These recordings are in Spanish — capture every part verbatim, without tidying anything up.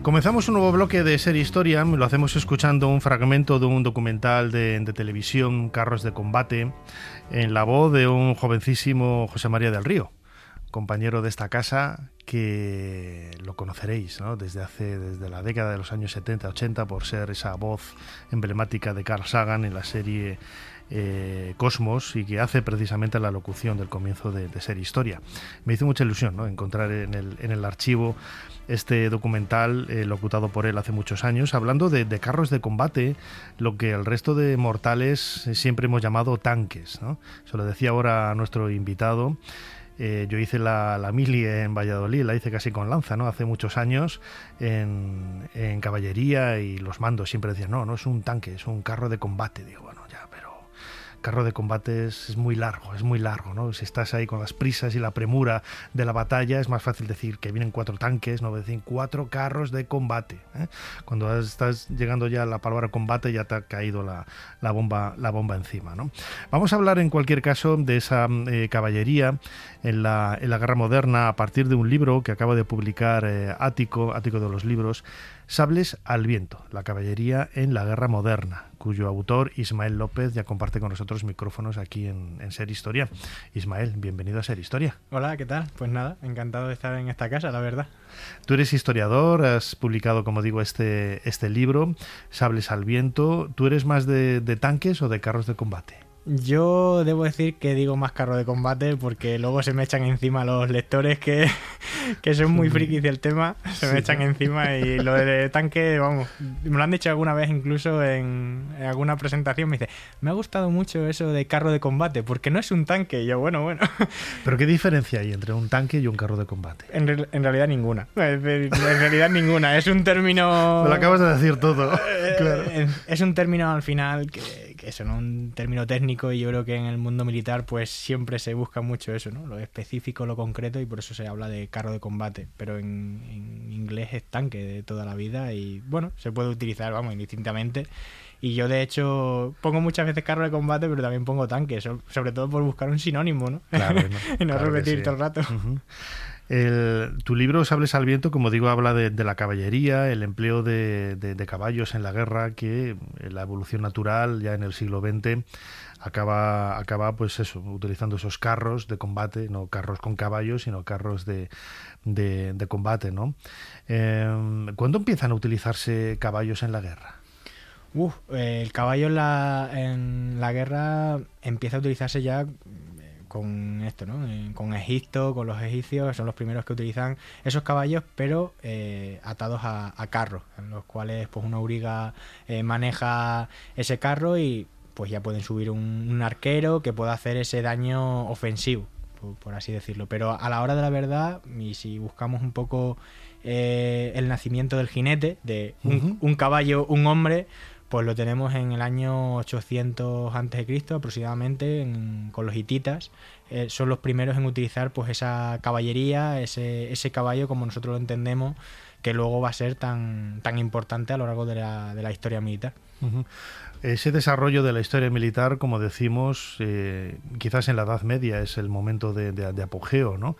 Comenzamos un nuevo bloque de Ser Historia, lo hacemos escuchando un fragmento de un documental de, de televisión, Carros de Combate, en la voz de un jovencísimo José María del Río, compañero de esta casa, que lo conoceréis, ¿no? Desde hace desde la década de los años setenta ochenta, por ser esa voz emblemática de Carl Sagan en la serie eh, Cosmos, y que hace precisamente la locución del comienzo de, de Ser Historia. Me hizo mucha ilusión, ¿no?, encontrar en el, en el archivo este documental eh, locutado por él hace muchos años, hablando de, de carros de combate, lo que el resto de mortales siempre hemos llamado tanques, ¿no? Se lo decía ahora a nuestro invitado. Eh, yo hice la, la mili en Valladolid, la hice casi con lanza, ¿no?, hace muchos años, en, en caballería, y los mandos siempre decían, no, no es un tanque, es un carro de combate. Digo, bueno, ya, pero carro de combate es, es muy largo, es muy largo, ¿no? Si estás ahí con las prisas y la premura de la batalla, es más fácil decir que vienen cuatro tanques, no decir cuatro carros de combate, ¿eh? Cuando estás llegando ya a la palabra combate, ya te ha caído la, la, bomba, la bomba encima, ¿no? Vamos a hablar en cualquier caso de esa eh, caballería en la, en la guerra moderna, a partir de un libro que acaba de publicar eh, Ático, Ático de los libros, Sables al viento, la caballería en la guerra moderna, cuyo autor, Ismael López, ya comparte con nosotros micrófonos aquí en, en Ser Historia. Ismael, bienvenido a Ser Historia. Hola, ¿qué tal? Pues nada, encantado de estar en esta casa, la verdad. Tú eres historiador, has publicado, como digo, este, este libro, Sables al viento. ¿Tú eres más de, de tanques o de carros de combate? Yo debo decir que digo más carro de combate, porque luego se me echan encima los lectores que, que son muy frikis del tema, se me sí. echan encima, y lo de tanque, vamos, me lo han dicho alguna vez incluso en, en alguna presentación, me dice, me ha gustado mucho eso de carro de combate, porque no es un tanque, y yo, bueno, bueno. ¿Pero qué diferencia hay entre un tanque y un carro de combate? En, re, en realidad ninguna, en realidad ninguna, es un término... Me lo acabas de decir todo, claro. Es un término al final que, que eso, ¿no? Un término técnico, y yo creo que en el mundo militar pues siempre se busca mucho eso, ¿no? Lo específico, lo concreto, y por eso se habla de carro de combate, pero en, en inglés es tanque de toda la vida, y bueno, se puede utilizar, vamos, indistintamente. Y yo de hecho pongo muchas veces carro de combate, pero también pongo tanque, sobre todo por buscar un sinónimo, ¿no? Claro, ¿no? Y no claro repetir sí. todo el rato. Uh-huh. El, tu libro, Sables al viento, como digo, habla de, de la caballería, el empleo de, de, de caballos en la guerra, que la evolución natural ya en el siglo veinte acaba, acaba pues eso, utilizando esos carros de combate, no carros con caballos, sino carros de, de, de combate, ¿no? Eh, ¿Cuándo empiezan a utilizarse caballos en la guerra? Uf, eh, el caballo en la, en la guerra empieza a utilizarse ya con esto, ¿no? Con Egipto, con los egipcios, que son los primeros que utilizan esos caballos, pero eh, atados a, a carros, en los cuales pues una auriga eh, maneja ese carro, y pues ya pueden subir un, un arquero que pueda hacer ese daño ofensivo, por, por así decirlo. Pero a la hora de la verdad, y si buscamos un poco eh, el nacimiento del jinete, de un, uh-huh. un caballo, un hombre, pues lo tenemos en el año ochocientos antes de Cristo aproximadamente, en, con los hititas. Eh, son los primeros en utilizar pues esa caballería, ese, ese caballo como nosotros lo entendemos, que luego va a ser tan, tan importante a lo largo de la, de la historia militar. Uh-huh. Ese desarrollo de la historia militar, como decimos, eh, quizás en la Edad Media es el momento de, de, de apogeo, ¿no?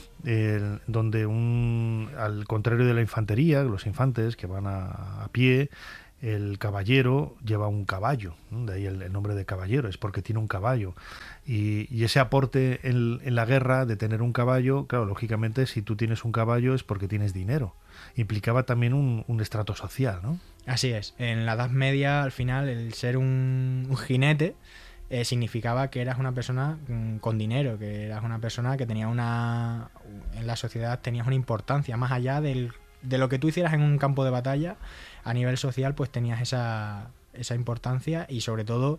Eh, donde un, al contrario de la infantería, los infantes que van a, a pie, el caballero lleva un caballo, ¿no? De ahí el, el nombre de caballero, es porque tiene un caballo. Y, y ese aporte en, en la guerra de tener un caballo, claro, lógicamente, si tú tienes un caballo es porque tienes dinero. Implicaba también un, un estrato social, ¿no? Así es. En la Edad Media, al final, el ser un, un jinete eh, significaba que eras una persona mm, con dinero, que eras una persona que tenía una... en la sociedad tenías una importancia, más allá del, de lo que tú hicieras en un campo de batalla. A nivel social pues tenías esa, esa importancia, y sobre todo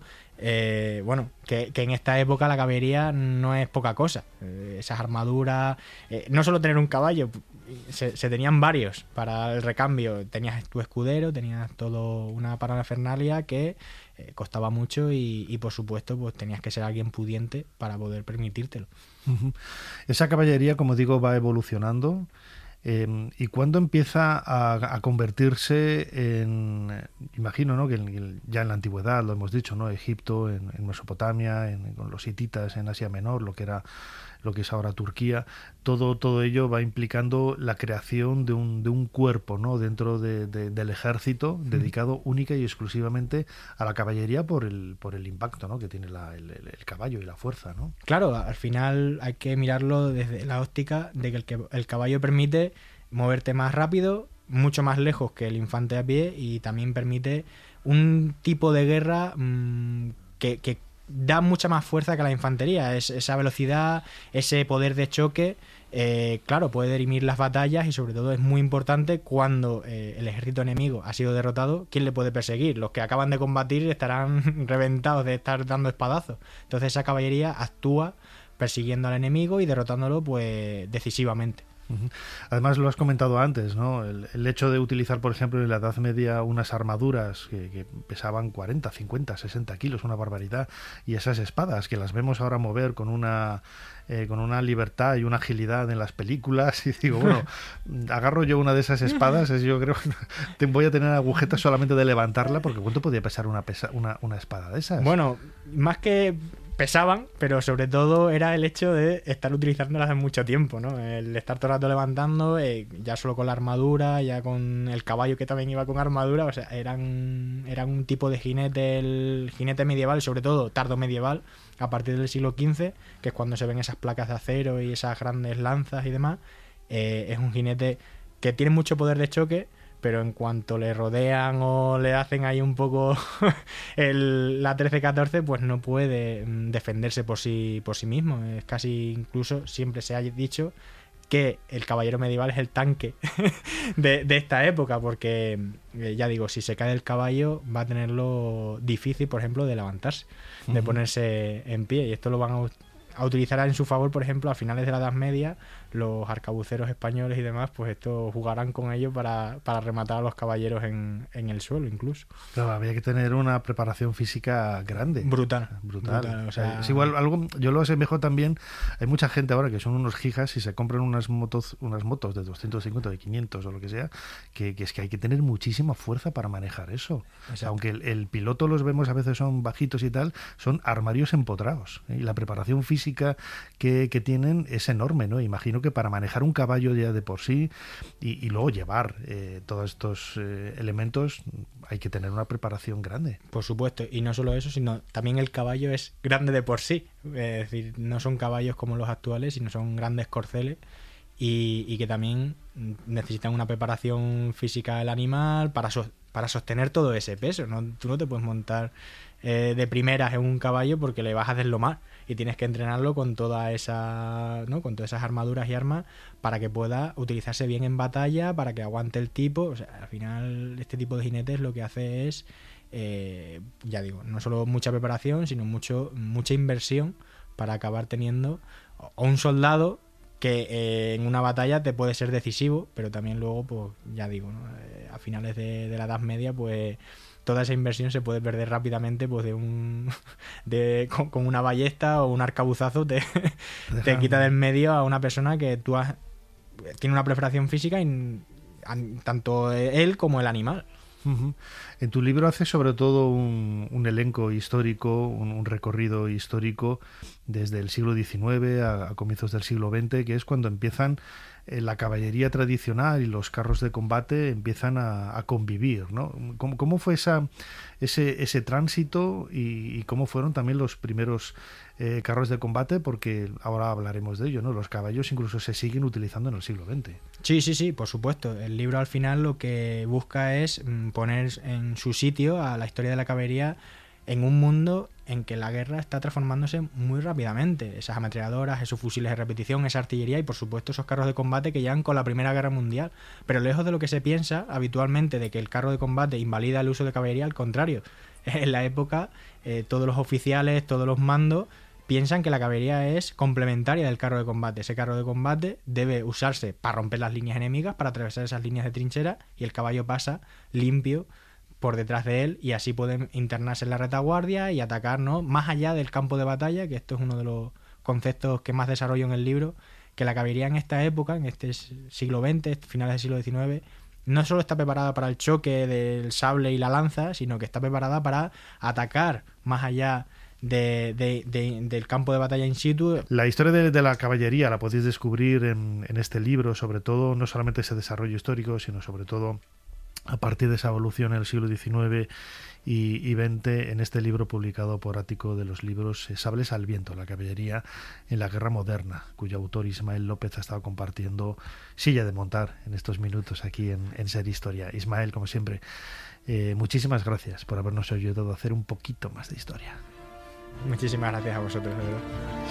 eh, bueno, que, que en esta época la caballería no es poca cosa, eh, esas armaduras, eh, no solo tener un caballo, se, se tenían varios para el recambio, tenías tu escudero, tenías todo una parafernalia que eh, costaba mucho, y, y por supuesto pues tenías que ser alguien pudiente para poder permitírtelo. Uh-huh. Esa caballería, como digo, va evolucionando. Eh, ¿Y cuándo empieza a, a convertirse en, imagino, ¿no?, que en, ya en la antigüedad, lo hemos dicho, ¿no?, Egipto, en, en Mesopotamia, en, con los hititas en Asia Menor, lo que era lo que es ahora Turquía, todo, todo ello va implicando la creación de un, de un cuerpo, ¿no?, dentro de, de, del ejército, mm. dedicado única y exclusivamente a la caballería por el, por el impacto, ¿no?, que tiene la, el, el caballo y la fuerza, ¿no? Claro, al final hay que mirarlo desde la óptica de que el, que el caballo permite moverte más rápido, mucho más lejos que el infante a pie, y también permite un tipo de guerra mmm, que, que da mucha más fuerza que la infantería. Es, esa velocidad, ese poder de choque, eh, claro, puede dirimir las batallas, y sobre todo es muy importante cuando eh, el ejército enemigo ha sido derrotado, ¿quién le puede perseguir? Los que acaban de combatir estarán reventados de estar dando espadazos. Entonces esa caballería actúa persiguiendo al enemigo y derrotándolo pues decisivamente. Además, lo has comentado antes, ¿no? El, el hecho de utilizar, por ejemplo, en la Edad Media unas armaduras que, que pesaban cuarenta, cincuenta, sesenta kilos, una barbaridad, y esas espadas que las vemos ahora mover con una eh, con una libertad y una agilidad en las películas, y digo, bueno, agarro yo una de esas espadas, es, yo creo que voy a tener agujetas solamente de levantarla, porque ¿cuánto podía pesar una, pesa, una, una espada de esas? Bueno, más que pesaban, pero sobre todo era el hecho de estar utilizándolas en mucho tiempo, ¿no? El estar todo el rato levantando, eh, ya solo con la armadura, ya con el caballo que también iba con armadura, o sea, eran, eran un tipo de jinete, el jinete medieval, sobre todo tardo medieval, a partir del siglo quince, que es cuando se ven esas placas de acero y esas grandes lanzas y demás. Eh, es un jinete que tiene mucho poder de choque, pero en cuanto le rodean o le hacen ahí un poco el, la trece catorce, pues no puede defenderse por sí, por sí mismo. Es casi, incluso siempre se ha dicho que el caballero medieval es el tanque de, de esta época, porque eh, ya digo, si se cae el caballo va a tenerlo difícil, por ejemplo, de levantarse, de uh-huh. ponerse en pie, y esto lo van a, a utilizar en su favor, por ejemplo, a finales de la Edad Media. Los arcabuceros españoles y demás, pues esto jugarán con ello para, para rematar a los caballeros en, en el suelo incluso. Claro, había que tener una preparación física grande. Brutal. Brutal. brutal o sea... Es igual, algo, yo lo asemejo también, hay mucha gente ahora que son unos gijas y se compran unas motos, unas motos de doscientos cincuenta, de quinientos o lo que sea, que, que es que hay que tener muchísima fuerza para manejar eso. O sea, aunque el, el piloto los vemos a veces son bajitos y tal, son armarios empotrados, ¿eh? Y la preparación física que, que tienen es enorme, ¿no? Imagino que para manejar un caballo ya de por sí y, y luego llevar eh, todos estos eh, elementos hay que tener una preparación grande. Por supuesto, y no solo eso, sino también el caballo es grande de por sí. Es decir, no son caballos como los actuales, sino son grandes corceles, y, y que también necesitan una preparación física del animal para, so, para sostener todo ese peso, ¿no? Tú no te puedes montar eh, de primeras en un caballo porque le vas a deslomar, y tienes que entrenarlo con toda esa, ¿no? con todas esas armaduras y armas para que pueda utilizarse bien en batalla, para que aguante el tipo. O sea, al final este tipo de jinetes lo que hace es, eh, ya digo, no solo mucha preparación, sino mucho mucha inversión para acabar teniendo o un soldado que eh, en una batalla te puede ser decisivo, pero también luego, pues ya digo, ¿no? eh, a finales de, de la Edad Media, pues toda esa inversión se puede perder rápidamente, pues de un de con, con una ballesta o un arcabuzazo te, te quita del medio a una persona que tú has, tiene una preparación física, y, a, tanto él como el animal. Uh-huh. En tu libro haces sobre todo un, un elenco histórico, un, un recorrido histórico desde el siglo diecinueve a, a comienzos del siglo veinte, que es cuando empiezan eh, la caballería tradicional y los carros de combate empiezan a, a convivir, ¿no? ¿Cómo, cómo fue esa, ese, ese tránsito y, y cómo fueron también los primeros eh, carros de combate? Porque ahora hablaremos de ello, ¿no? Los caballos incluso se siguen utilizando en el siglo veinte. Sí, sí, sí, por supuesto. El libro al final lo que busca es poner en su sitio a la historia de la caballería en un mundo en que la guerra está transformándose muy rápidamente. Esas ametralladoras, esos fusiles de repetición, esa artillería y por supuesto esos carros de combate que llegan con la Primera Guerra Mundial. Pero lejos de lo que se piensa habitualmente de que el carro de combate invalida el uso de caballería, al contrario. En la época eh, todos los oficiales, todos los mandos piensan que la caballería es complementaria del carro de combate. Ese carro de combate debe usarse para romper las líneas enemigas, para atravesar esas líneas de trinchera, y el caballo pasa limpio por detrás de él, y así pueden internarse en la retaguardia y atacar, ¿no? Más allá del campo de batalla, que esto es uno de los conceptos que más desarrollo en el libro, que la caballería en esta época, en este siglo veinte, finales del siglo diecinueve, no solo está preparada para el choque del sable y la lanza, sino que está preparada para atacar más allá de, de, de, del campo de batalla in situ. La historia de, de la caballería la podéis descubrir en, en este libro, sobre todo, no solamente ese desarrollo histórico, sino sobre todo a partir de esa evolución en el siglo diecinueve y, y veinte, en este libro publicado por Ático de los libros, Sables al viento, la caballería en la guerra moderna, cuyo autor Ismael López ha estado compartiendo silla de montar en estos minutos aquí en, en Ser Historia. Ismael, como siempre, eh, muchísimas gracias por habernos ayudado a hacer un poquito más de historia. Muchísimas gracias a vosotros, de verdad.